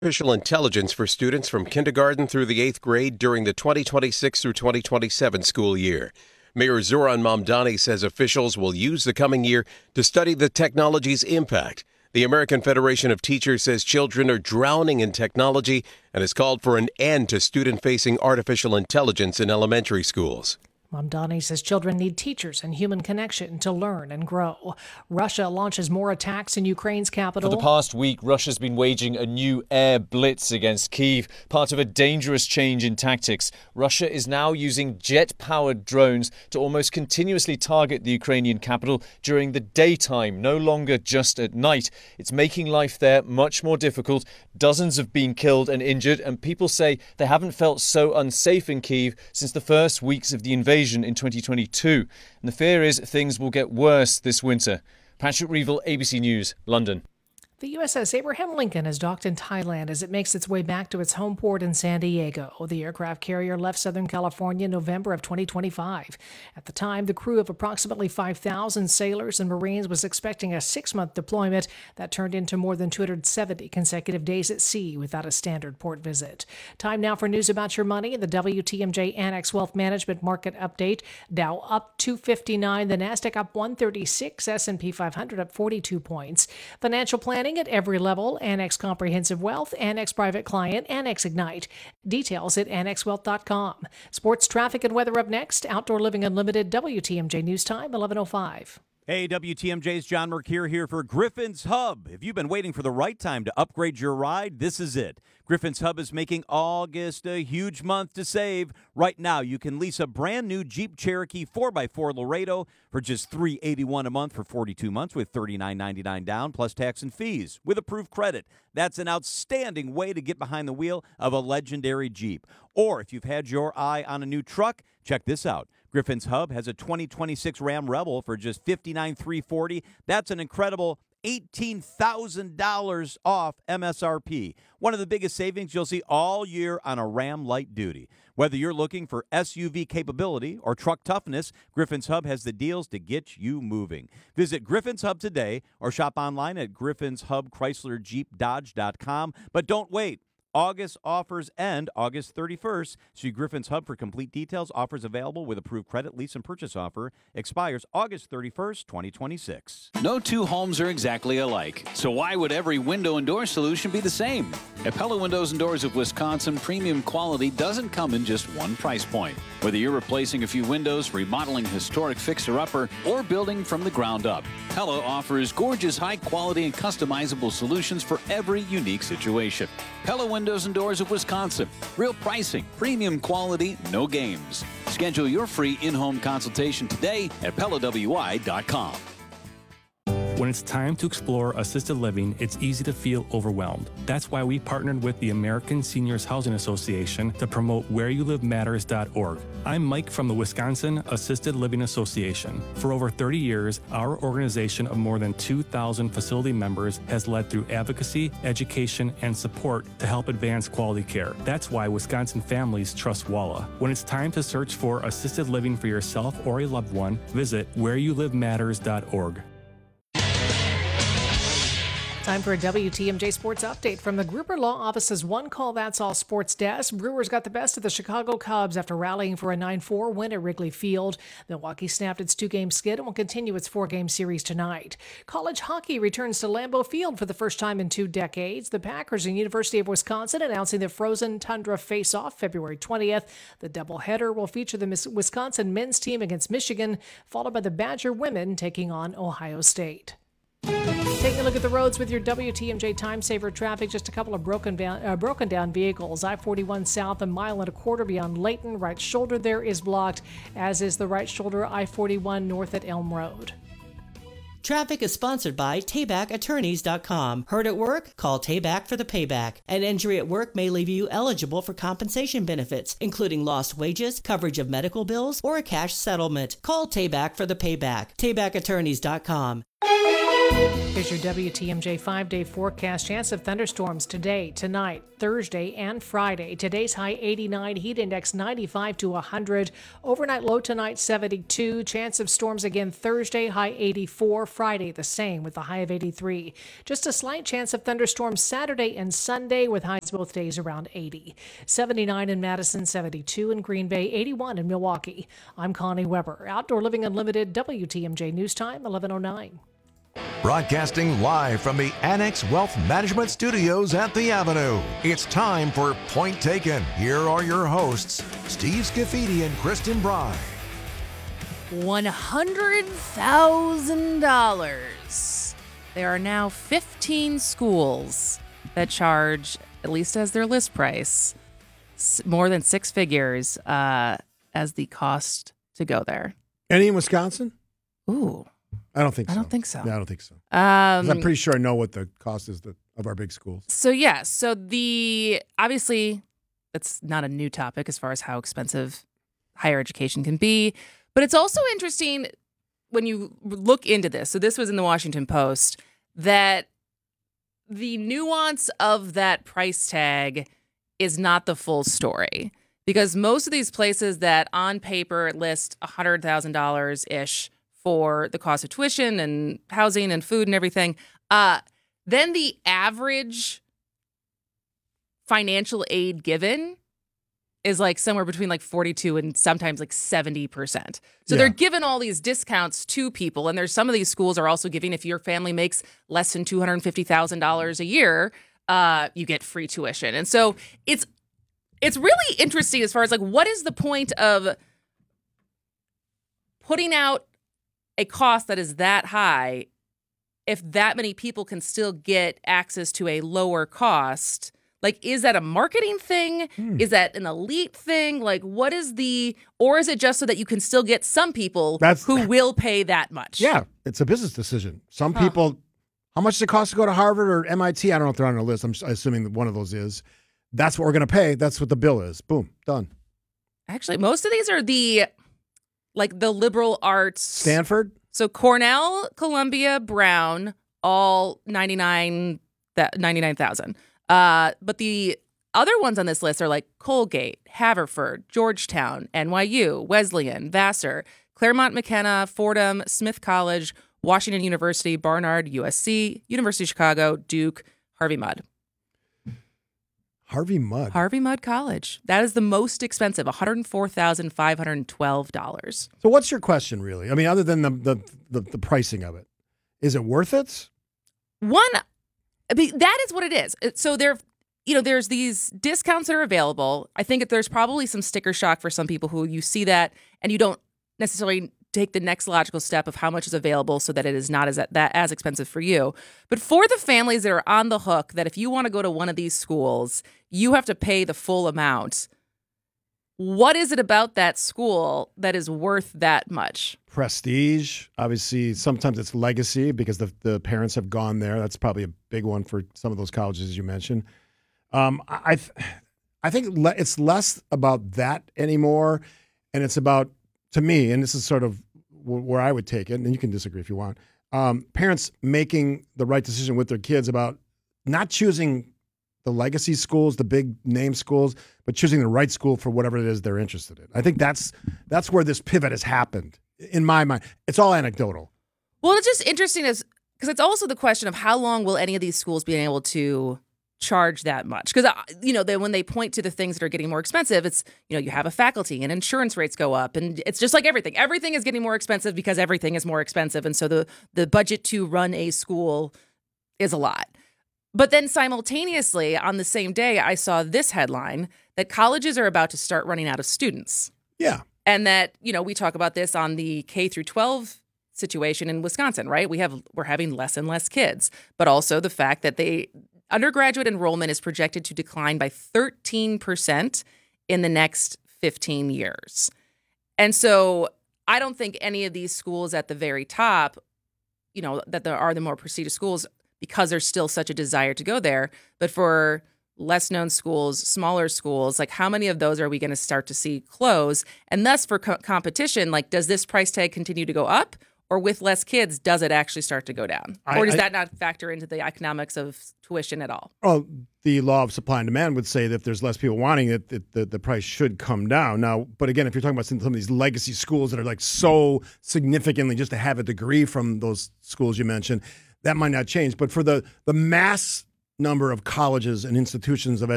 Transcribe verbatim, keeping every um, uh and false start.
Artificial intelligence for students from kindergarten through the eighth grade during the twenty twenty-six through twenty twenty-seven school year. Mayor Zoran Mamdani says officials will use the coming year to study the technology's impact. The American Federation of Teachers says children are drowning in technology and has called for an end to student-facing artificial intelligence in elementary schools. Mamdani says children need teachers and human connection to learn and grow. Russia launches more attacks in Ukraine's capital. For the past week, Russia's been waging a new air blitz against Kyiv, part of a dangerous change in tactics. Russia is now using jet-powered drones to almost continuously target the Ukrainian capital during the daytime, no longer just at night. It's making life there much more difficult. Dozens have been killed and injured, and people say they haven't felt so unsafe in Kyiv since the first weeks of the invasion in twenty twenty-two. And the fear is things will get worse this winter. Patrick Reevell, A B C News, London. The U S S Abraham Lincoln has docked in Thailand as it makes its way back to its home port in San Diego. The aircraft carrier left Southern California in November of twenty twenty-five. At the time, the crew of approximately five thousand sailors and Marines was expecting a six-month deployment that turned into more than two hundred seventy consecutive days at sea without a standard port visit. Time now for news about your money and the W T M J Annex Wealth Management Market Update. Dow up two fifty-nine, the Nasdaq up one thirty-six, S and P five hundred up forty-two points. Financial planning at every level, Annex Comprehensive Wealth, Annex Private Client, Annex Ignite. Details at annex wealth dot com. Sports, traffic, and weather up next. Outdoor Living Unlimited, W T M J News Time, eleven oh five. Hey, W T M J's John Mercure here for Griffin's Hub. If you've been waiting for the right time to upgrade your ride, this is it. Griffin's Hub is making August a huge month to save. Right now, you can lease a brand new Jeep Cherokee four by four Laredo for just three hundred eighty-one dollars a month for forty-two months with thirty-nine ninety-nine down plus tax and fees with approved credit. That's an outstanding way to get behind the wheel of a legendary Jeep. Or if you've had your eye on a new truck, check this out. Griffin's Hub has a twenty twenty-six Ram Rebel for just fifty-nine thousand three hundred forty dollars. That's an incredible eighteen thousand dollars off M S R P. One of the biggest savings you'll see all year on a Ram Light Duty. Whether you're looking for S U V capability or truck toughness, Griffin's Hub has the deals to get you moving. Visit Griffin's Hub today or shop online at griffins hub chrysler jeep dodge dot com. But don't wait. August offers end August thirty-first. See Griffin's Hub for complete details. Offers available with approved credit, lease, and purchase offer. Expires August thirty-first, twenty twenty-six. No two homes are exactly alike, so why would every window and door solution be the same? At Pella Windows and Doors of Wisconsin, premium quality doesn't come in just one price point. Whether you're replacing a few windows, remodeling a historic fixer-upper, or building from the ground up, Pella offers gorgeous, high-quality, and customizable solutions for every unique situation. Pella Windows and Doors of Wisconsin. Real pricing, premium quality, no games. Schedule your free in-home consultation today at pella w i dot com. When it's time to explore assisted living, it's easy to feel overwhelmed. That's why we partnered with the American Seniors Housing Association to promote where you live matters dot org. I'm Mike from the Wisconsin Assisted Living Association. For over thirty years, our organization of more than two thousand facility members has led through advocacy, education, and support to help advance quality care. That's why Wisconsin families trust WALA. When it's time to search for assisted living for yourself or a loved one, visit where you live matters dot org. Time for a W T M J Sports Update from the Gruber Law Office's One Call That's All Sports Desk. Brewers got the best of the Chicago Cubs after rallying for a nine four win at Wrigley Field. Milwaukee snapped its two-game skid and will continue its four-game series tonight. College hockey returns to Lambeau Field for the first time in two decades. The Packers and University of Wisconsin announcing the Frozen Tundra face-off February twentieth. The doubleheader will feature the Wisconsin men's team against Michigan, followed by the Badger women taking on Ohio State. Taking a look at the roads with your W T M J Time Saver traffic. Just a couple of broken down, uh, broken down vehicles. I forty-one south, a mile and a quarter beyond Layton. Right shoulder there is blocked, as is the right shoulder I forty-one north at Elm Road. Traffic is sponsored by Tayback Attorneys dot com. Hurt at work? Call Tayback for the payback. An injury at work may leave you eligible for compensation benefits, including lost wages, coverage of medical bills, or a cash settlement. Call Tayback for the payback. Tayback Attorneys dot com. Here's your W T M J five-day forecast. Chance of thunderstorms today, tonight, Thursday, and Friday. Today's high eighty-nine, heat index ninety-five to one hundred. Overnight low tonight seventy-two. Chance of storms again Thursday, high eighty-four. Friday the same with a high of eighty-three. Just a slight chance of thunderstorms Saturday and Sunday with highs both days around eighty. seventy-nine in Madison, seventy-two in Green Bay, eighty-one in Milwaukee. I'm Connie Weber. Outdoor Living Unlimited, W T M J News Time, eleven oh nine. Broadcasting live from the Annex Wealth Management Studios at the Avenue. It's time for Point Taken. Here are your hosts, Steve Scafidi and Kristen Bry. one hundred thousand dollars. There are now fifteen schools that charge, at least as their list price, more than six figures uh, as the cost to go there. Any in Wisconsin? Ooh. I don't think so. I don't think so. Yeah, I don't think so. Um, I'm pretty sure I know what the cost is the, of our big schools. So, yeah. So, the obviously, it's not a new topic as far as how expensive higher education can be. But it's also interesting when you look into this. So, this was in the Washington Post, that the nuance of that price tag is not the full story. Because most of these places that on paper list one hundred thousand dollars-ish for the cost of tuition and housing and food and everything, uh, then the average financial aid given is like somewhere between like forty-two and sometimes like seventy percent. So yeah. They're giving all these discounts to people. And there's some of these schools are also giving, if your family makes less than two hundred fifty thousand dollars a year, uh, you get free tuition. And so it's it's really interesting as far as like, what is the point of putting out a cost that is that high if that many people can still get access to a lower cost? Like, is that a marketing thing? Hmm. Is that an elite thing? Like, what is the, or is it just so that you can still get some people That's, who will pay that much? Yeah, it's a business decision. Some huh. people, how much does it cost to go to Harvard or M I T? I don't know if they're on the list. I'm assuming that one of those is. That's what we're going to pay. That's what the bill is. Boom, done. Actually, most of these are the, like the liberal arts. Stanford? So Cornell, Columbia, Brown, all ninety-nine thousand. Uh, but the other ones on this list are like Colgate, Haverford, Georgetown, N Y U, Wesleyan, Vassar, Claremont McKenna, Fordham, Smith College, Washington University, Barnard, U S C, University of Chicago, Duke, Harvey Mudd. Harvey Mudd. Harvey Mudd College. That is the most expensive, one hundred four thousand five hundred twelve dollars. So what's your question, really? I mean, other than the the, the, the pricing of it, is it worth it? One, I mean, that is what it is. So there, you know, there's these discounts that are available. I think there's probably some sticker shock for some people who you see that and you don't necessarily take the next logical step of how much is available so that it is not as that as expensive for you. But for the families that are on the hook, that if you want to go to one of these schools, you have to pay the full amount. What is it about that school that is worth that much? Prestige. Obviously, sometimes it's legacy because the, the parents have gone there. That's probably a big one for some of those colleges, as you mentioned. Um, I, th- I think le- it's less about that anymore, and it's about, to me, and this is sort of w- where I would take it, and you can disagree if you want, um, parents making the right decision with their kids about not choosing the legacy schools, the big name schools, but choosing the right school for whatever it is they're interested in. I think that's that's where this pivot has happened, in my mind. It's all anecdotal. Well, it's just interesting because it's also the question of how long will any of these schools be able to charge that much? Because, you know, they, when they point to the things that are getting more expensive, it's, you know, you have a faculty and insurance rates go up. And it's just like everything. Everything is getting more expensive because everything is more expensive. And so the, the budget to run a school is a lot. But then simultaneously, on the same day, I saw this headline that colleges are about to start running out of students. Yeah. And that, you know, we talk about this on the K through twelve situation in Wisconsin, right? We have, we're having less and less kids, but also the fact that they, undergraduate enrollment is projected to decline by thirteen percent in the next fifteen years. And so I don't think any of these schools at the very top, you know, that there are the more prestigious schools, because there's still such a desire to go there. But for less known schools, smaller schools, like how many of those are we going to start to see close? And thus for co- competition, like does this price tag continue to go up? or with less kids, does it actually start to go down? I, or does I, that not factor into the economics of tuition at all? Well, the law of supply and demand would say that if there's less people wanting it, it the, the price should come down. Now, but again, if you're talking about some of these legacy schools that are like so significantly just to have a degree from those schools you mentioned, that might not change. But for the, the mass number of colleges and institutions of